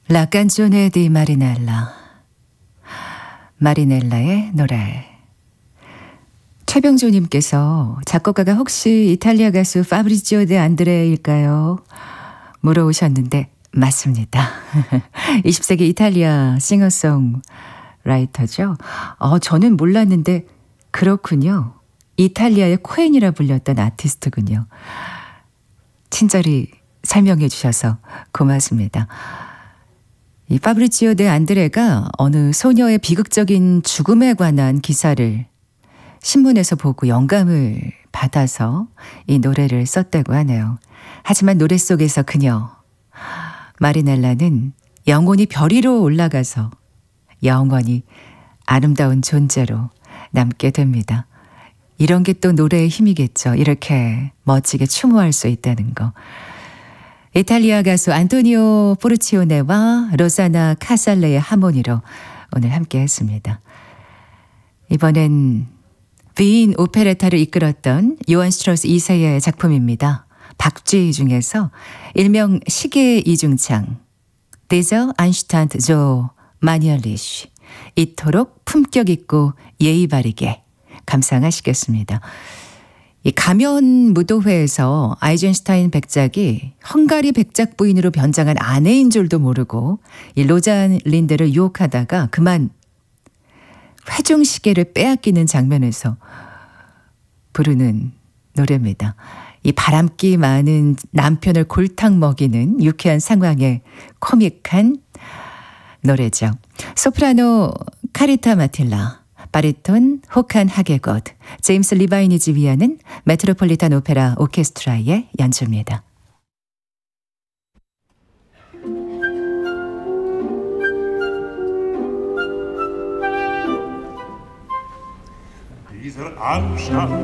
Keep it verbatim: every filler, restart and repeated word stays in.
La canzone di Marinella. 마리넬라의 노래. 최병조님께서 작곡가가 혹시 이탈리아 가수 파브리지오 데 안드레일까요? 물어오셨는데 맞습니다. 이십 세기 이탈리아 싱어송라이터죠. 어, 저는 몰랐는데 그렇군요. 이탈리아의 코엔이라 불렸던 아티스트군요. 친절히 설명해 주셔서 고맙습니다. 이 파브리지오 데 안드레가 어느 소녀의 비극적인 죽음에 관한 기사를 신문에서 보고 영감을 받아서 이 노래를 썼다고 하네요. 하지만 노래 속에서 그녀 마리넬라는 영혼이 별 위로 올라가서 영원히 아름다운 존재로 남게 됩니다. 이런 게 또 노래의 힘이겠죠. 이렇게 멋지게 추모할 수 있다는 거. 이탈리아 가수 안토니오 포르치오네와 로사나 카살레의 하모니로 오늘 함께 했습니다. 이번엔 위인 오페레타를 이끌었던 요한 슈트라우스 이 세의 작품입니다. 박쥐 중에서 일명 시계의 이중창 Dieser Anstand so manierlich 이토록 품격 있고 예의 바르게 감상하시겠습니다. 이 가면 무도회에서 아이젠슈타인 백작이 헝가리 백작 부인으로 변장한 아내인 줄도 모르고 이 로잘린드를 유혹하다가 그만 회중 시계를 빼앗기는 장면에서 부르는 노래입니다. 이 바람기 많은 남편을 골탕 먹이는 유쾌한 상황의 코믹한 노래죠. 소프라노 카리타 마틸라, 바리톤 호칸 하게곧, 제임스 리바인이 지휘하는 메트로폴리탄 오페라 오케스트라의 연주입니다. Dieser Anstand